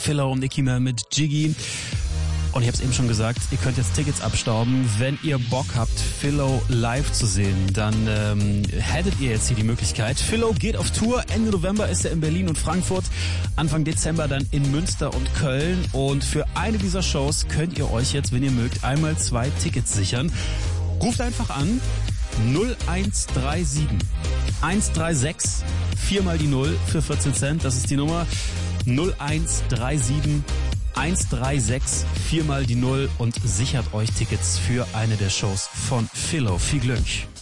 Philo und Nicky Mel mit Jiggy. Und ich habe es eben schon gesagt, ihr könnt jetzt Tickets abstauben. Wenn ihr Bock habt, Philo live zu sehen, dann hättet ihr jetzt hier die Möglichkeit. Philo geht auf Tour. Ende November ist er in Berlin und Frankfurt. Anfang Dezember dann in Münster und Köln. Und für eine dieser Shows könnt ihr euch jetzt, wenn ihr mögt, einmal 2 Tickets sichern. Ruft einfach an 0137 136 4 mal die 0 für 14 Cent. Das ist die Nummer 0137 136 4 mal die 0 und sichert euch Tickets für eine der Shows von Philo. Viel Glück!